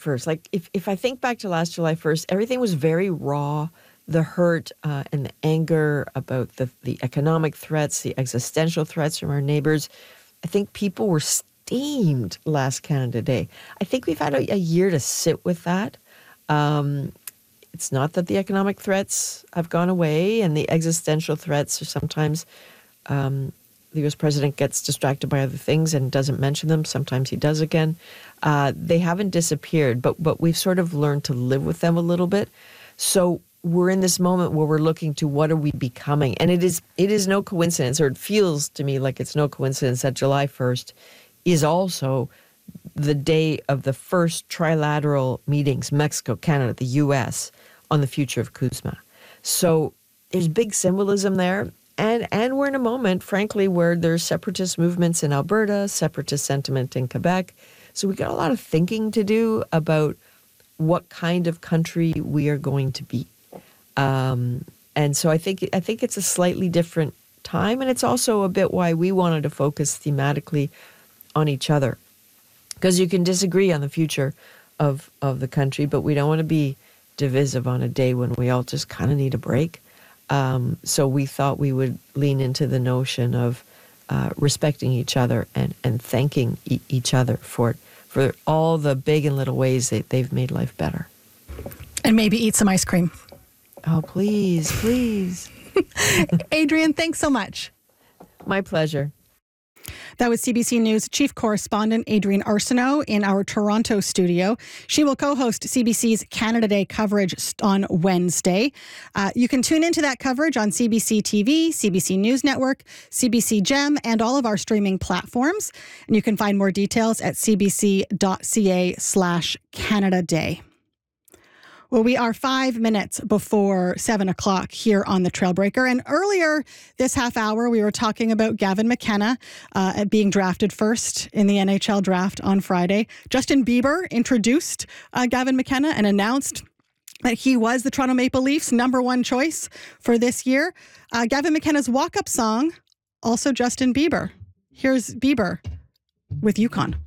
1st, like if I think back to last July 1st, everything was very raw. The hurt and the anger about the economic threats, the existential threats from our neighbors. I think people were steamed last Canada Day. I think we've had a year to sit with that. It's not that the economic threats have gone away and the existential threats are sometimes the U.S. president gets distracted by other things and doesn't mention them. Sometimes he does again. They haven't disappeared, but we've sort of learned to live with them a little bit. So we're in this moment where we're looking to what are we becoming? And it is no coincidence, or it feels to me like it's no coincidence that July 1st is also the day of the first trilateral meetings, Mexico, Canada, the U.S., on the future of CUSMA. So there's big symbolism there. And we're in a moment, frankly, where there's separatist movements in Alberta, separatist sentiment in Quebec. So we've got a lot of thinking to do about what kind of country we are going to be. And so I think it's a slightly different time, and it's also a bit why we wanted to focus thematically on each other, because you can disagree on the future of the country, but we don't want to be divisive on a day when we all just kind of need a break. So we thought we would lean into the notion of respecting each other and thanking each other for all the big and little ways that they've made life better. And maybe eat some ice cream. Oh, please, please. Adrienne, thanks so much. My pleasure. That was CBC News Chief Correspondent Adrienne Arsenault in our Toronto studio. She will co-host CBC's Canada Day coverage on Wednesday. You can tune into that coverage on CBC TV, CBC News Network, CBC Gem, and all of our streaming platforms. And you can find more details at cbc.ca/Canada Day. Well, we are 5 minutes before 7 o'clock here on the Trailbreaker. And earlier this half hour, we were talking about Gavin McKenna being drafted first in the NHL draft on Friday. Justin Bieber introduced Gavin McKenna and announced that he was the Toronto Maple Leafs' #1 choice for this year. Gavin McKenna's walk-up song, also Justin Bieber. Here's Bieber with Yukon.